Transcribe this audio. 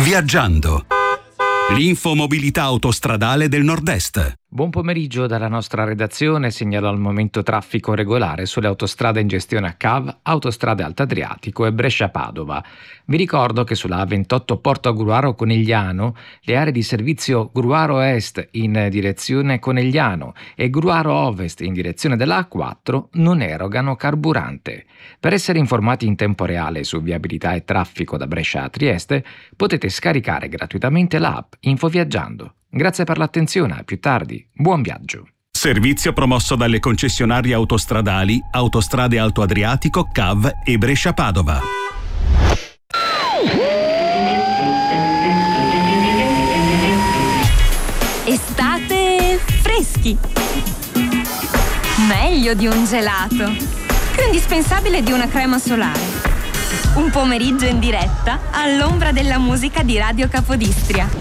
Viaggiando. L'infomobilità autostradale del Nord-Est. Buon pomeriggio dalla nostra redazione, segnalo al momento traffico regolare sulle autostrade in gestione a CAV, Autostrade Alto Adriatico e Brescia-Padova. Vi ricordo che sulla A28 Porto Gruaro Conegliano le aree di servizio Gruaro Est in direzione Conegliano e Gruaro Ovest in direzione della A4 non erogano carburante. Per essere informati in tempo reale su viabilità e traffico da Brescia a Trieste potete scaricare gratuitamente l'app Infoviaggiando. Grazie per l'attenzione, a più tardi. Buon viaggio. Servizio promosso dalle concessionarie autostradali Autostrade Alto Adriatico, CAV e Brescia-Padova. Estate freschi. Meglio di un gelato. Più indispensabile di una crema solare. Un pomeriggio in diretta all'ombra della musica di Radio Capodistria.